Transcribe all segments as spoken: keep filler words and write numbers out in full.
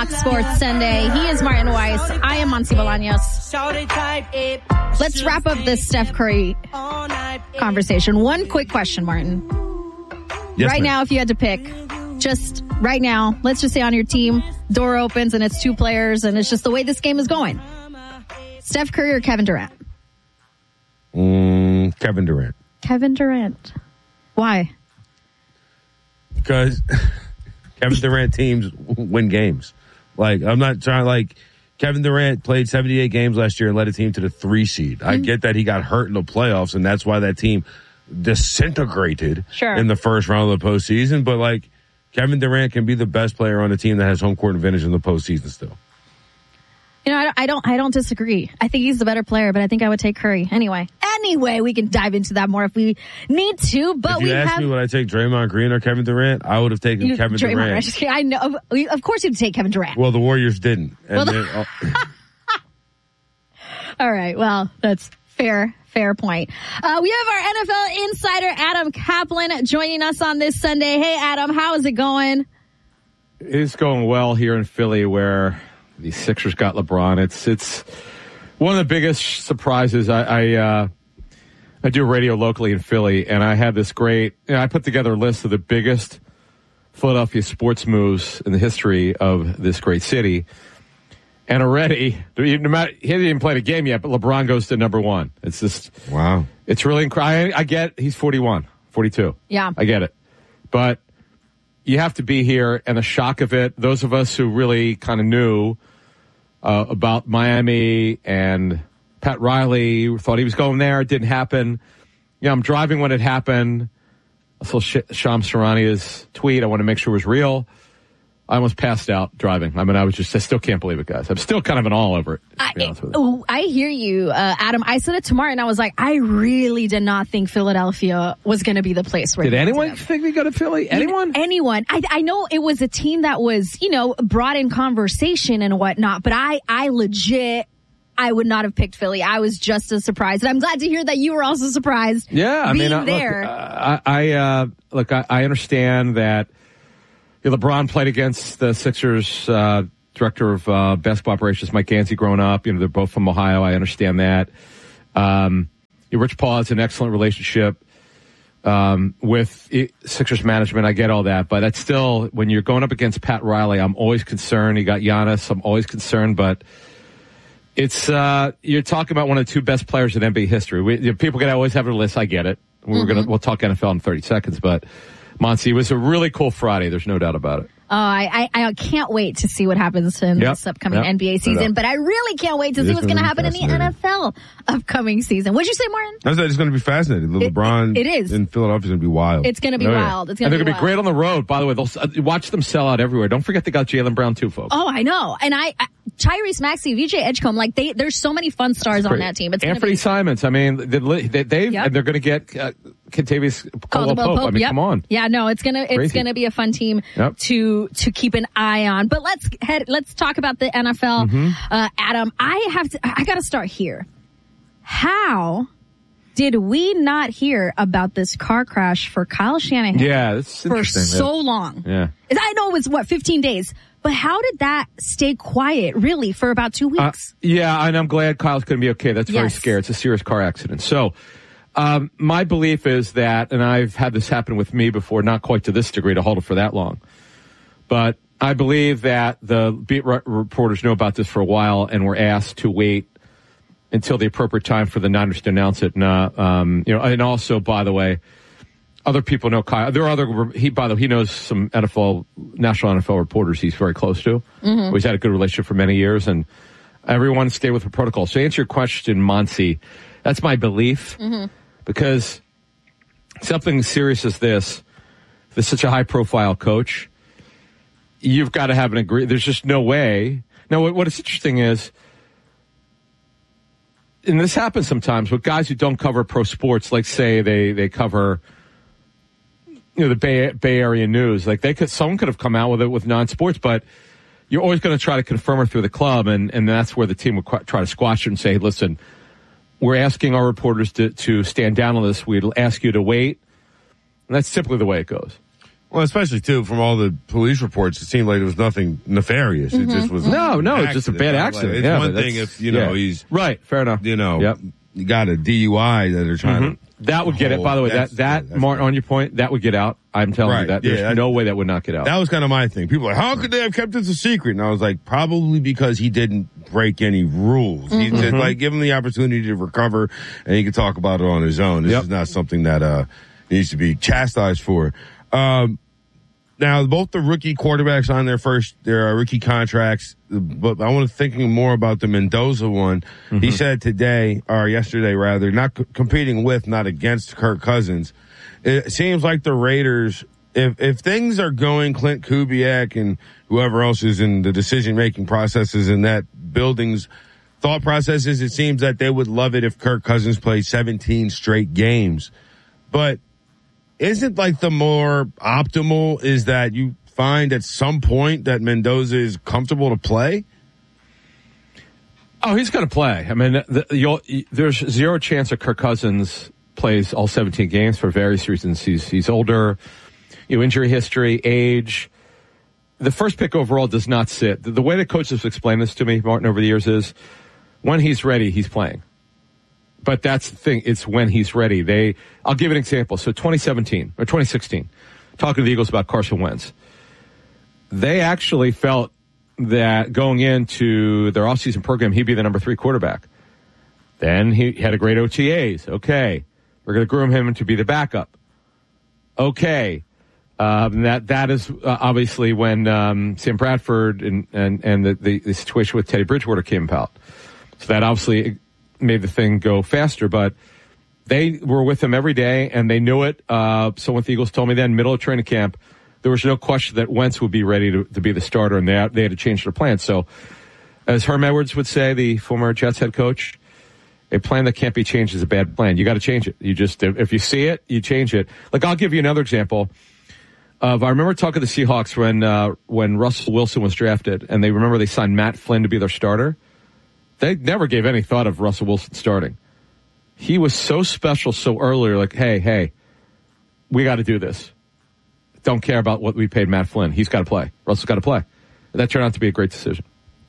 Fox Sports Sunday. He is Martin Weiss. I am Monty Bolaños. Let's wrap up this Steph Curry conversation. One quick question, Martin. Yes, right ma'am. now, if you had to pick, just right now, let's just say on your team, door opens and it's two players and it's just the way this game is going. Steph Curry or Kevin Durant? Mm, Kevin Durant. Kevin Durant. Why? Because Kevin Durant teams win games. Like, I'm not trying, like, Kevin Durant played seventy-eight games last year and led a team to the three seed. Mm-hmm. I get that he got hurt in the playoffs, and that's why that team disintegrated sure. in the first round of the postseason. But, like, Kevin Durant can be the best player on a team that has home court advantage in the postseason still. You know, I don't, I don't, I don't disagree. I think he's the better player, but I think I would take Curry anyway. Anyway, we can dive into that more if we need to. But if we you asked have. me would I take Draymond Green or Kevin Durant, I would have taken You, Kevin Draymond, Durant. I, just, I know, of course, you'd take Kevin Durant. Well, the Warriors didn't. And well, then, the- oh. All right. Well, that's fair. Fair point. Uh, we have our N F L insider, Adam Kaplan, joining us on this Sunday. Hey, Adam, how is it going? It's going well here in Philly where the Sixers got LeBron. It's it's one of the biggest surprises. I I, uh, I do radio locally in Philly, and I have this great, you know, I put together a list of the biggest Philadelphia sports moves in the history of this great city. And already, no matter, he hasn't even played a game yet, but LeBron goes to number one. It's just, wow. It's really incredible. I get he's forty-one, forty-two. Yeah. I get it. But you have to be here, and the shock of it, those of us who really kind of knew uh, about Miami and Pat Riley, thought he was going there, it didn't happen. You know, I'm driving when it happened. I saw Sh- Shams Charania's tweet. I want to make sure it was real. I almost passed out driving. I mean, I was just, I still can't believe it, guys. I'm still kind of an all over it. I, it, I hear you, uh, Adam. I said it to Martin. I was like, I really did not think Philadelphia was going to be the place where. Did anyone think we go to Philly? Anyone? Anyone. I, I know it was a team that was, you know, brought in conversation and whatnot, but I, I legit, I would not have picked Philly. I was just as surprised. And I'm glad to hear that you were also surprised. Yeah, I being mean, uh, there. Look, uh, I, I uh, look, I, I understand that. LeBron played against the Sixers uh, director of uh, basketball operations, Mike Gansey, growing up. You know, they're both from Ohio. I understand that. Um, Rich Paul has an excellent relationship um, with it, Sixers management. I get all that, but that's still, when you're going up against Pat Riley, I'm always concerned. You got Giannis. I'm always concerned, but it's uh, you're talking about one of the two best players in N B A history. We, you know, people can always have a list. I get it. We're mm-hmm. gonna we'll talk N F L in thirty seconds, but. Monty, it was a really cool Friday. There's no doubt about it. Oh, I, I, I can't wait to see what happens in yep. this upcoming yep. N B A season, but I really can't wait to it see what's going to happen in the N F fascinating. L upcoming season. What'd you say, Martin? I said it's going to be fascinating. The It- LeBron it is. in Philadelphia is going to be wild. It's going to be Oh, yeah. wild. It's And going they're to be going to be great wild. on the road. By the way, they'll uh, watch them sell out everywhere. Don't forget they got Jaylen Brown too, folks. Oh, I know. And I, I Tyrese Maxey, V J Edgecombe, like they, there's so many fun stars on that team. It's gonna Anthony be, Simons. I mean, they, they, they've, Yep. and they're going to get uh, Kentavious Caldwell Caldwell Pope. I mean, yep. come on. Yeah, no, it's gonna it's Crazy. gonna be a fun team Yep. to to keep an eye on. But let's head let's talk about the N F L. Mm-hmm. Uh, Adam, I have to I got to start here. How did we not hear about this car crash for Kyle Shanahan? Yeah, that's for interesting. so long. Yeah. I know it was what fifteen days, but how did that stay quiet really for about two Uh, weeks? yeah, and I'm glad Kyle's going to be okay. That's very Yes. scary. It's a serious car accident. So, um, my belief is that, and I've had this happen with me before, not quite to this degree to hold it for that long, but I believe that the beat re- reporters know about this for a while and were asked to wait until the appropriate time for the Niners to announce it. And, uh, um, you know, and also, by the way, other people know Kyle. There are other, he, by the way, he knows some N F L, national N F L reporters he's very close to. Mm-hmm. He's had a good relationship for many years, and everyone stay with the protocol. So to answer your question, Monty, that's my belief, mm-hmm. because something serious as this, there's such a high-profile coach, you've got to have an agree. There's just no way. Now, what, what is interesting is, and this happens sometimes with guys who don't cover pro sports, like say they, they cover, you know, the Bay, Bay Area news. Like they could, someone could have come out with it with non-sports, but you're always going to try to confirm it through the club, and, and that's where the team would qu- try to squash it and say, listen, we're asking our reporters to, to stand down on this. We'd ask you to wait. And that's simply the way it goes. Well, especially, too, from all the police reports, it seemed like it was nothing nefarious. Mm-hmm. It just was No, no, it's just a bad accident. Like, it's yeah, one thing if, you know, yeah. he's... Right, fair enough. You know, yep. you got a D U I that they're trying mm-hmm. to... That would get it. By the way, that, that Martin, on your point, that would get out. I'm telling right. you that. There's yeah, no way that would not get out. That was kind of my thing. People were like, how could they have kept this a secret? And I was like, probably because he didn't break any rules. Mm-hmm. He did, like, give him the opportunity to recover, and he could talk about it on his own. This yep. is not something that uh needs to be chastised for. Um, now, both the rookie quarterbacks on their first, their uh, rookie contracts, but I want to thinking more about the Mendoza one. Mm-hmm. He said today, or yesterday rather, not c- competing with, not against Kirk Cousins. It seems like the Raiders, if, if things are going, Clint Kubiak and whoever else is in the decision-making processes in that building's thought processes, it seems that they would love it if Kirk Cousins played seventeen straight games. But isn't like the more optimal is that you find at some point that Mendoza is comfortable to play? Oh, he's going to play. I mean, the, you'll, there's zero chance that Kirk Cousins plays all seventeen games for various reasons. He's he's older, you know, injury history, age. The first pick overall does not sit. The, the way the coaches have explained this to me, Martin, over the years is when he's ready, he's playing. But that's the thing. It's when he's ready. They, I'll give an example. So twenty seventeen or twenty sixteen, talking to the Eagles about Carson Wentz. They actually felt that going into their offseason program, he'd be the number three quarterback. Then he had a great O T As. Okay. We're going to groom him to be the backup. Okay. Um, that, that is uh, obviously when, um, Sam Bradford and, and, and the, the, the situation with Teddy Bridgewater came about. So that obviously made the thing go faster, but they were with him every day and they knew it. Uh, so when the Eagles told me then, middle of training camp, there was no question that Wentz would be ready to, to be the starter, and they had, they had to change their plan. So as Herm Edwards would say, the former Jets head coach, a plan that can't be changed is a bad plan. You got to change it. You just, if you see it, you change it. Like, I'll give you another example of, I remember talking to the Seahawks when, uh, when Russell Wilson was drafted, and they remember they signed Matt Flynn to be their starter. They never gave any thought of Russell Wilson starting. He was so special so early, like, hey, hey, we got to do this. Don't care about what we paid Matt Flynn. He's got to play. Russell's got to play. That turned out to be a great decision.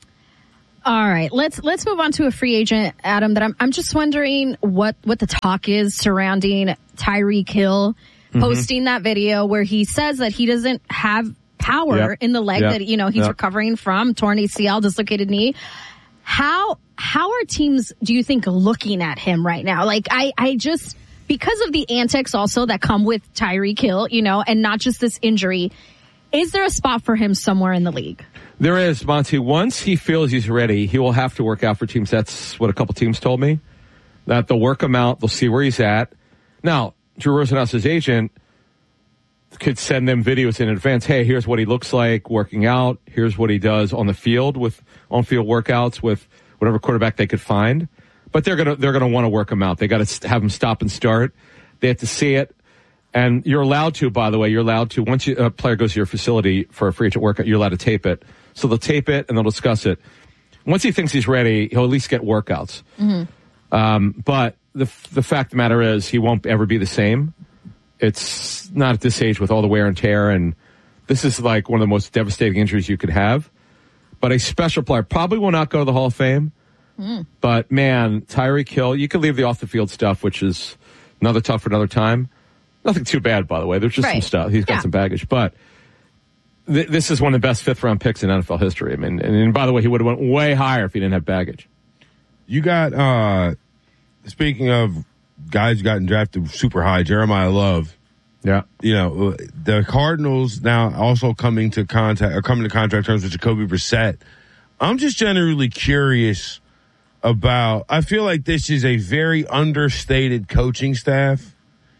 All right, let's let's move on to a free agent, Adam. That I'm I'm just wondering what what the talk is surrounding Tyreek Hill mm-hmm. posting that video where he says that he doesn't have power yep. in the leg yep. that you know he's yep. recovering from, torn A C L, dislocated knee. How how are teams, do you think, looking at him right now? Like, I, I just, because of the antics also that come with Tyreek Hill, you know, and not just this injury, is there a spot for him somewhere in the league? There is, Monty. Once he feels he's ready, he will have to work out for teams. That's what a couple teams told me. That they'll work him out, they'll see where he's at. Now, Drew Rosenhaus's agent could send them videos in advance. Hey, here's what he looks like working out. Here's what he does on the field with on-field workouts with whatever quarterback they could find. But they're gonna they're gonna want to work him out. They got to have him stop and start. They have to see it, and you're allowed to. By the way, you're allowed to. Once you, a player goes to your facility for a free agent workout, you're allowed to tape it. So they'll tape it and they'll discuss it. Once he thinks he's ready, he'll at least get workouts. Mm-hmm. Um, but the the fact of the matter is, he won't ever be the same. It's not at this age with all the wear and tear, and this is like one of the most devastating injuries you could have. But a special player probably will not go to the Hall of Fame. Mm. But, man, Tyreek Hill, you could leave the off-the-field stuff, which is another talk for another time. Nothing too bad, by the way. There's just right. some stuff. He's got yeah. some baggage. But th- this is one of the best fifth-round picks in N F L history. I mean, and, and by the way, he would have went way higher if he didn't have baggage. You got, uh, speaking of guys who gotten drafted super high, Jeremiah Love. Yeah. You know, the Cardinals now also coming to contact, or coming to contract terms with Jacoby Brissett. I'm just generally curious about, I feel like this is a very understated coaching staff.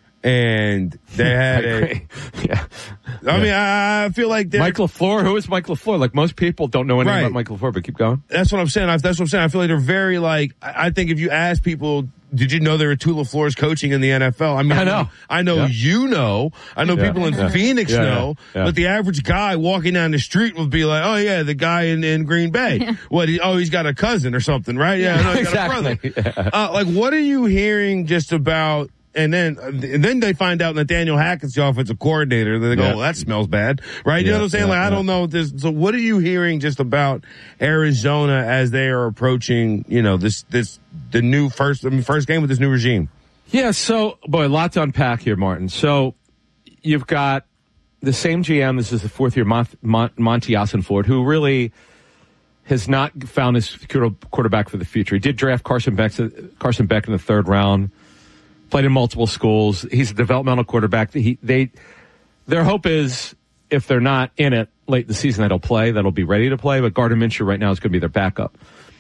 And they had a, yeah. I mean, I, I feel like Mike LaFleur. Who is Mike LaFleur? Like, most people don't know anything right. about Mike LaFleur, but keep going. That's what I'm saying. I, that's what I'm saying. I feel like they're very like, I, I think if you ask people, did you know there were two LaFleurs coaching in the N F L? I mean, I know. I know yeah. you know. I know yeah. people in yeah. Phoenix yeah. know. Yeah. but the average guy walking down the street would be like, oh yeah, the guy in, in Green Bay. Yeah. What? He, oh, he's got a cousin or something, right? Yeah, I know, he's exactly. got a brother. Yeah. Uh, like, what are you hearing just about And then, and then they find out Nathaniel Hackett's the offensive coordinator. They go, Yeah. well, that smells bad, right? You Yeah, know what I'm saying? yeah, like, I yeah. don't know. This, so what are you hearing just about Arizona as they are approaching, you know, this, this, the new first, I mean, first game with this new regime? Yeah, so, boy, a lot to unpack here, Martin. So, you've got the same G M, this is the fourth year, Mont, Mont, Monty Ossenford, who really has not found his quarterback for the future. He did draft Carson Beck, Carson Beck in the third round, played in multiple schools. He's a developmental quarterback. He, they, their hope is, if they're not in it late in the season, that he'll play, that'll be ready to play, but Gardner Minshew right now is going to be their backup.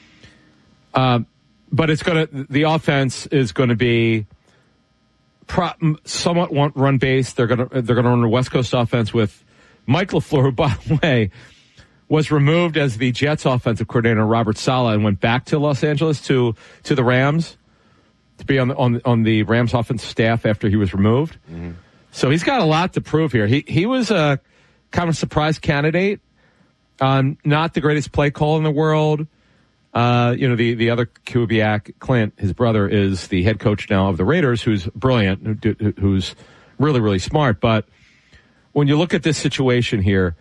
Um, but it's going to, the offense is going to be Pro, somewhat run based. They're going to they're going to run a West Coast offense with Mike LaFleur, who, by the way, was removed as the Jets offensive coordinator, Robert Saleh, and went back to Los Angeles to to the Rams to be on the on, on the Rams offensive staff after he was removed. Mm-hmm. So he's got a lot to prove here. He he was a kind of surprise candidate. Um, not the greatest play call in the world. Uh, you know, the, the other Kubiak, Clint, his brother, is the head coach now of the Raiders, who's brilliant, who, who's really, really smart. But when you look at this situation here,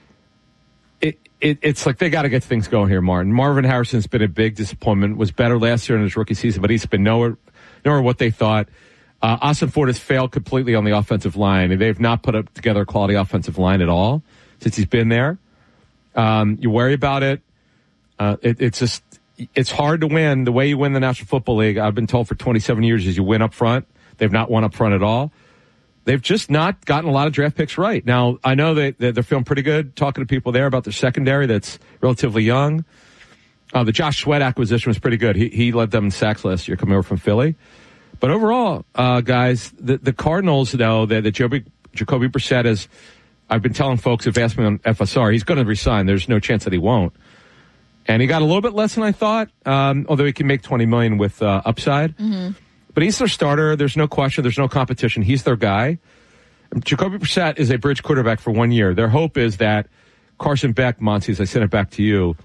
it, it it's like they got to get things going here, Martin. Marvin Harrison's been a big disappointment, was better last year in his rookie season, but he's been nowhere, nowhere what they thought. Uh, Ossenford has failed completely on the offensive line, and they've not put up together a quality offensive line at all since he's been there. Um, you worry about it. Uh, it, it's just, it's hard to win. The way you win the National Football League, I've been told for twenty-seven years, is you win up front. They've not won up front at all. They've just not gotten a lot of draft picks right. Now, I know that they're feeling pretty good talking to people there about their secondary that's relatively young. Uh, the Josh Sweat acquisition was pretty good. He, he led them in sacks last year coming over from Philly. But overall, uh, guys, the, the Cardinals know that, that Jacoby, Jacoby Brissett is, I've been telling folks who've asked me on F S R, he's going to resign. There's no chance that he won't. And he got a little bit less than I thought, um, although he can make twenty million dollars with uh, upside. Mm-hmm. But he's their starter. There's no question. There's no competition. He's their guy. Jacoby Brissett is a bridge quarterback for one year. Their hope is that Carson Beck, Monty, as I send it back to you,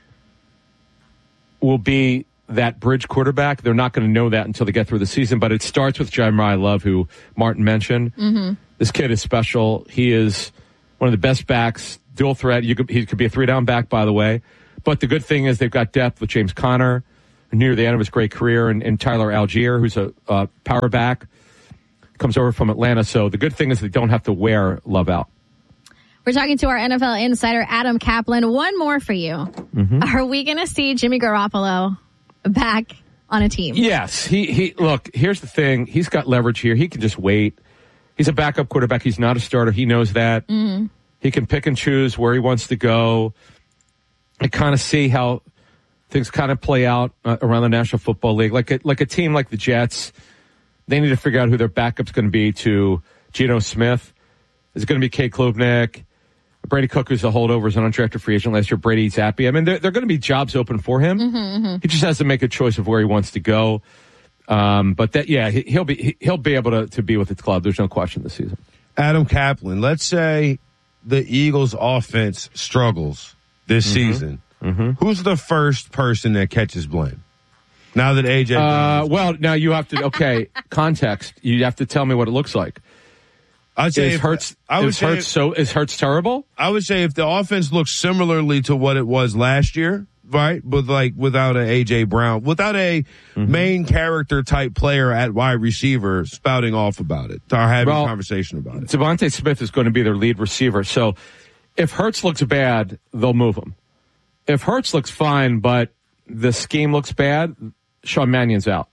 will be that bridge quarterback. They're not going to know that until they get through the season, but it starts with Jeremiah Love, who Martin mentioned. Mm-hmm. This kid is special. He is one of the best backs, dual threat. You could, he could be a three-down back, by the way. But the good thing is they've got depth with James Conner, near the end of his great career, and, and Tyler Algier, who's a uh, power back, comes over from Atlanta. So the good thing is they don't have to wear Love out. We're talking to our N F L insider, Adam Kaplan. One more for you. Mm-hmm. Are we going to see Jimmy Garoppolo back on a team? Yes. He, he, look, here's the thing. He's got leverage here. He can just wait. He's a backup quarterback. He's not a starter. He knows that. Mm-hmm. He can pick and choose where he wants to go. I kind of see how things kind of play out uh, around the National Football League. Like a, like a team like the Jets, they need to figure out who their backup's going to be to Geno Smith. Is it going to be Kate Klubnik? Brady Cook, who's a holdover, is an undrafted free agent last year. Brady Zappi. I mean, there, there are going to be jobs open for him. Mm-hmm, mm-hmm. He just has to make a choice of where he wants to go. Um, but that, yeah, he, he'll be he'll be able to, to be with his club. There's no question this season. Adam Kaplan, let's say the Eagles' offense struggles this mm-hmm. season. Mm-hmm. Who's the first person that catches blame? Now that A J. Uh, well, now you have to, okay, context. You have to tell me what it looks like. I'd say is if, Hurts, I would is say Hurts if, so is Hurts terrible? I would say if the offense looks similarly to what it was last year, right? But like without an A J Brown, without a mm-hmm. main character type player at wide receiver spouting off about it, or having well, a conversation about it. Devontae Smith is going to be their lead receiver. So if Hurts looks bad, they'll move him. If Hurts looks fine, but the scheme looks bad, Sean Mannion's out.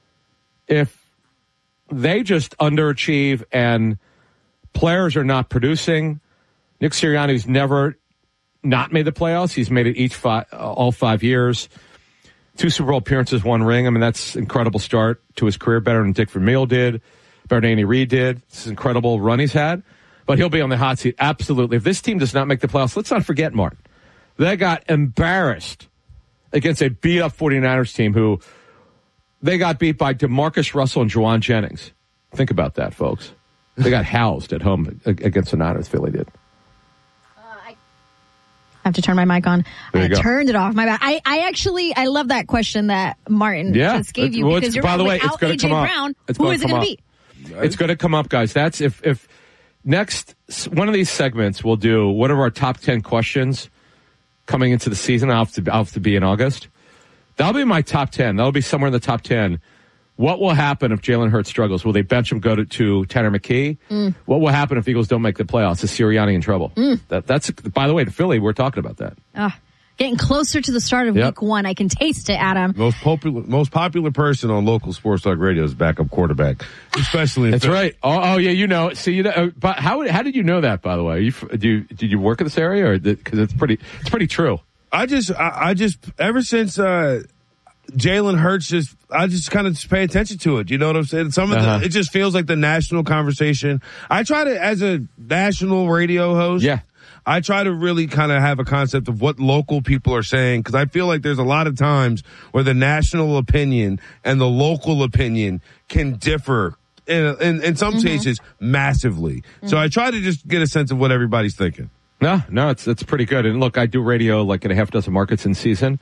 If they just underachieve and players are not producing, Nick Sirianni's never not made the playoffs. He's made it each five, all five years. Two Super Bowl appearances, one ring. I mean, that's an incredible start to his career, better than Dick Vermeil did, better than Andy Reid did. It's an incredible run he's had. But he'll be on the hot seat, absolutely. If this team does not make the playoffs, let's not forget, Martin, they got embarrassed against a beat-up 49ers team who they got beat by DeMarcus Russell and Juwan Jennings. Think about that, folks. They got housed at home against the Niners, Philly did. Uh, I have to turn my mic on. There I you go. turned it off. My bad. I, I actually, I love that question that Martin yeah. just gave you well, because you're by the way, without it's going A to J come Brown, up. It's who gonna is it come going to up. be? It's going to come up, guys. That's if if next one of these segments we'll do one of our top ten questions coming into the season. I'll have to I'll have to be in August. That'll be my top ten. That'll be somewhere in the top ten. What will happen if Jalen Hurts struggles? Will they bench him, go to, to Tanner McKee? Mm. What will happen if Eagles don't make the playoffs? Is Sirianni in trouble? Mm. That, that's, by the way, to Philly, we're talking about that. Uh, getting closer to the start of yep. week one. I can taste it, Adam. Most popular, most popular person on local sports talk radio is backup quarterback, especially. That's Philly. Right. Oh, oh, yeah, you know. See, you know. But how how did you know that? By the way, you, do you, did you work in this area, or because it's pretty it's pretty true? I just I, I just ever since. Uh, Jalen Hurts just, I just kind of just pay attention to it. You know what I'm saying? Some of uh-huh. the, it just feels like the national conversation. I try to, as a national radio host, yeah. I try to really kind of have a concept of what local people are saying, because I feel like there's a lot of times where the national opinion and the local opinion can differ in, in, in some mm-hmm. cases massively. Mm-hmm. So I try to just get a sense of what everybody's thinking. No, no, it's, it's pretty good. And look, I do radio like in a half dozen markets in season.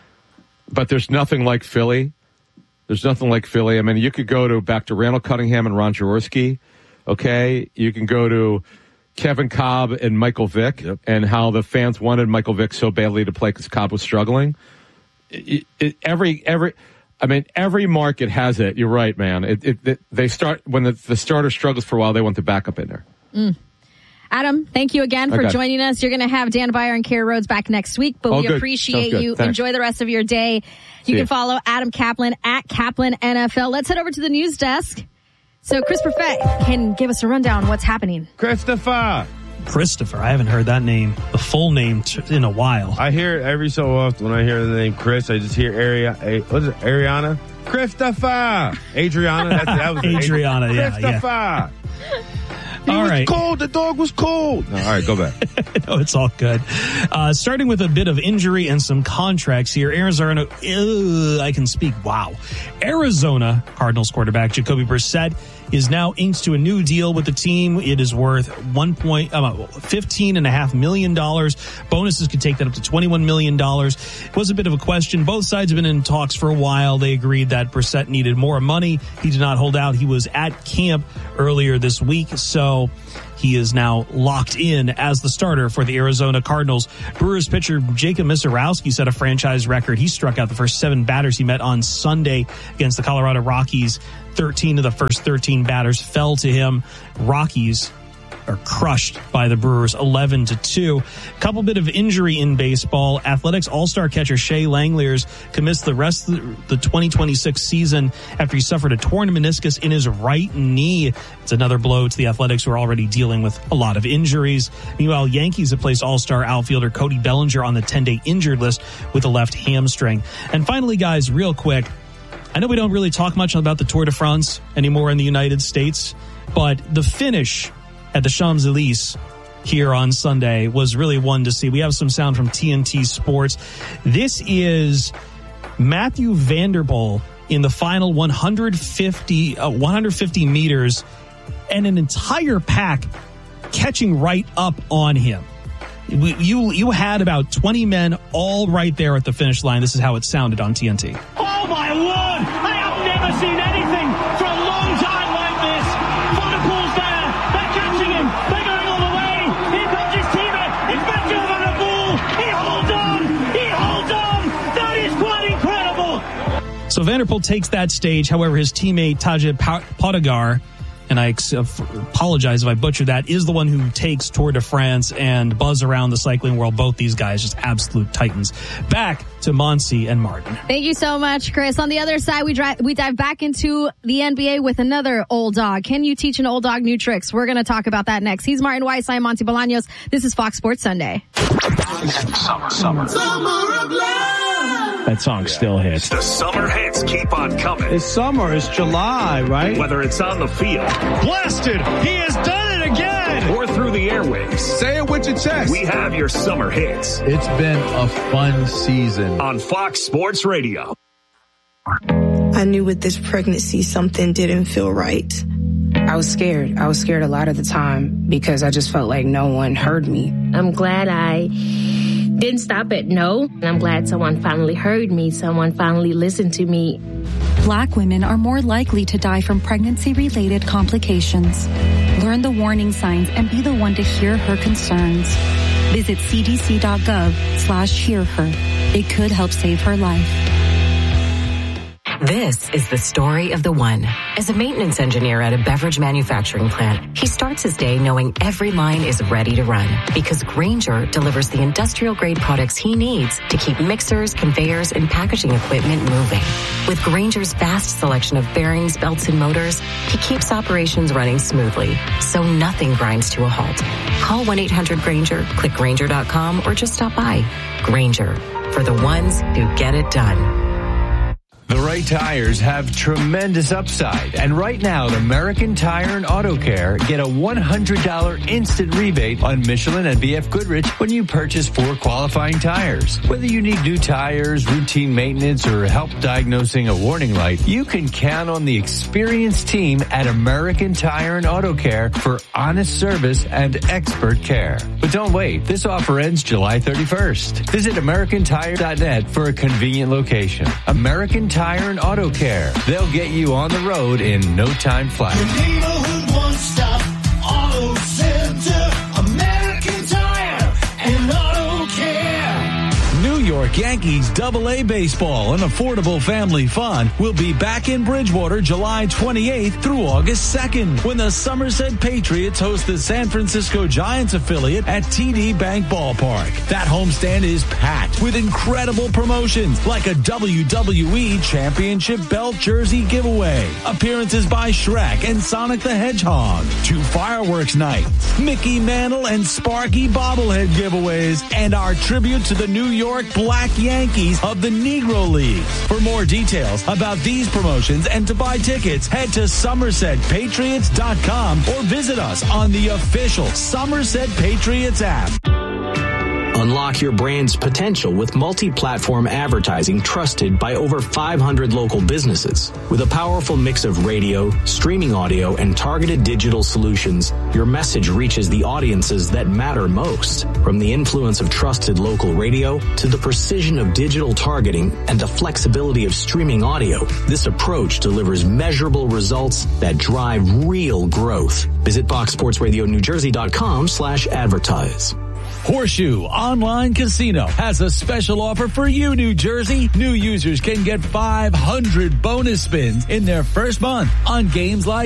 But there's nothing like Philly. There's nothing like Philly. I mean, you could go to back to Randall Cunningham and Ron Jaworski. Okay, you can go to Kevin Cobb and Michael Vick, yep. and how the fans wanted Michael Vick so badly to play because Cobb was struggling. It, it, every every, I mean, every market has it. You're right, man. It, it, it they start when the, the starter struggles for a while. They want the backup in there. Mm. Adam, thank you again for okay. joining us. You're going to have Dan Beyer and Kerry Rhodes back next week, but oh, we good. appreciate you. Thanks. Enjoy the rest of your day. You See can you. follow Adam Kaplan at Kaplan N F L. Let's head over to the news desk so Chris Perfett can give us a rundown on what's happening. Christopher. Christopher. I haven't heard that name, the full name, t- in a while. I hear it every so often when I hear the name Chris. I just hear Ari- A- what is it, Ariana? Christopher. Adriana. That's, that was Adriana, Adriana. yeah. Christopher. Yeah. He all was right. cold. The dog was cold. No, all right, go back. No, it's all good. Uh, starting with a bit of injury and some contracts here. Arizona, uh, I can speak. Wow. Arizona Cardinals quarterback Jacoby Brissett is now inked to a new deal with the team. It is worth one point, uh, fifteen and a half million dollars. Bonuses could take that up to twenty-one million dollars. It was a bit of a question. Both sides have been in talks for a while. They agreed that Brissett needed more money. He did not hold out. He was at camp earlier this week, so he is now locked in as the starter for the Arizona Cardinals. Brewers pitcher Jacob Misarowski set a franchise record. He struck out the first seven batters he met on Sunday against the Colorado Rockies. thirteen of the first thirteen batters fell to him. Rockies are crushed by the Brewers eleven to two. Couple bit of injury in baseball. Athletics All-Star catcher Shea Langeliers could miss the rest of the twenty twenty-six season after he suffered a torn meniscus in his right knee. It's another blow to the Athletics, who are already dealing with a lot of injuries. Meanwhile, Yankees have placed All-Star outfielder Cody Bellinger on the ten-day injured list with a left hamstring. And finally, guys, real quick, I know we don't really talk much about the Tour de France anymore in the United States, but the finish at the Champs-Élysées here on Sunday was really one to see. We have some sound from T N T Sports. This is Mathieu van der Poel in the final one hundred fifty, uh, one hundred fifty meters, and an entire pack catching right up on him. You you had about twenty men all right there at the finish line. This is how it sounded on T N T. Oh my word! I have never seen anything for a long time like this. Van der Poel's there. They're catching him. They're going all the way. Here comes his teammate. It's Mathieu van der Poel. He holds on. He holds on. That is quite incredible. So Van der Poel takes that stage. However, his teammate Tadej Pogačar, and I apologize if I butchered that, is the one who takes Tour de France and buzz around the cycling world. Both these guys, just absolute titans. Back to Monsi and Martin. Thank you so much, Chris. On the other side, we drive, we dive back into the N B A with another old dog. Can you teach an old dog new tricks? We're going to talk about that next. He's Martin Weiss. I'm Monty Bolaños. This is Fox Sports Sunday. Summer, summer. Summer of love. That song still hits. The summer hits keep on coming. It's summer. It's July, right? Whether it's on the field. Blasted. He has done it again. Or through the airwaves. Say it with your chest. We have your summer hits. It's been a fun season. On Fox Sports Radio. I knew with this pregnancy something didn't feel right. I was scared. I was scared a lot of the time because I just felt like no one heard me. I'm glad I Didn't stop at no. And I'm glad someone finally heard me. Someone finally listened to me. Black women are more likely to die from pregnancy-related complications. Learn the warning signs and be the one to hear her concerns. Visit cdc.gov slash hear her. It could help save her life. This is the story of the one. As a maintenance engineer at a beverage manufacturing plant, he starts his day knowing every line is ready to run because Grainger delivers the industrial-grade products he needs to keep mixers, conveyors, and packaging equipment moving. With Grainger's vast selection of bearings, belts, and motors, he keeps operations running smoothly, so nothing grinds to a halt. Call one eight hundred Grainger, click Grainger dot com, or just stop by. Grainger, for the ones who get it done. The right tires have tremendous upside. And right now at American Tire and Auto Care, get a one hundred dollars instant rebate on Michelin and B F Goodrich when you purchase four qualifying tires. Whether you need new tires, routine maintenance, or help diagnosing a warning light, you can count on the experienced team at American Tire and Auto Care for honest service and expert care. But don't wait. This offer ends July thirty-first. Visit American Tire dot net for a convenient location. American Tire Tire and Auto Care. They'll get you on the road in no time flat. Your neighborhood one-stop auto center. American Tire and Auto Care. New York Yankees Double A Baseball, an affordable family fun, will be back in Bridgewater July twenty-eighth through August second when the Somerset Patriots host the San Francisco Giants affiliate at T D Bank Ballpark. That homestand is packed with incredible promotions like a W W E Championship Belt Jersey giveaway, appearances by Shrek and Sonic the Hedgehog, two fireworks nights, Mickey Mantle and Sparky bobblehead giveaways, and our tribute to the New York Black Yankees of the Negro League. For more details about these promotions and to buy tickets, head to Somerset Patriots dot com or visit us on the official Somerset Patriots app. Unlock your brand's potential with multi-platform advertising trusted by over five hundred local businesses. With a powerful mix of radio, streaming audio, and targeted digital solutions, your message reaches the audiences that matter most. From the influence of trusted local radio to the precision of digital targeting and the flexibility of streaming audio, this approach delivers measurable results that drive real growth. Visit Fox Sports Radio New Jersey dot com slash advertise. Horseshoe Online Casino has a special offer for you, New Jersey. New users can get five hundred bonus spins in their first month on games like